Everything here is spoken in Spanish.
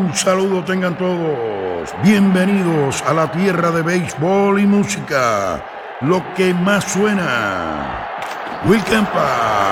Un saludo tengan todos. Bienvenidos a la tierra de béisbol y música. Lo que más suena. Will Kempa.